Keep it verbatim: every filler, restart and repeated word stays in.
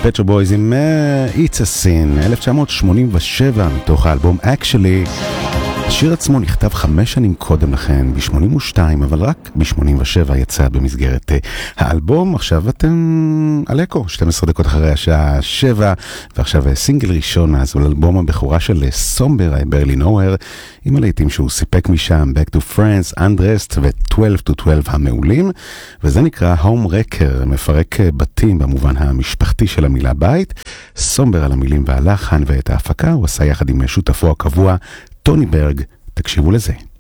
פט שופ בויז עם It's a Sin, אלף תשע מאות שמונים ושבע, מתוך האלבום Actually. השיר עצמו נכתב חמש שנים קודם לכן, ב-שמונים ושתיים, אבל רק ב-שמונים ושבע יצא במסגרת האלבום. עכשיו אתם על אקו, שתים עשרה דקות אחרי השעה שבע, ועכשיו סינגל ראשון אז הוא אלבום הבכורה של סומבר, I Barely Know Her, עם הלהיטים שהוא סיפק משם, Back to France, Undressed ו-twelve to twelve המעולים, וזה נקרא Home Wrecker, מפרק בתים במובן המשפחתי של המילה בית. סומבר על המילים והלחן ואת ההפקה הוא עשה יחד עם שותפו הקבוע, טוני ברג. תקשיבו לזה.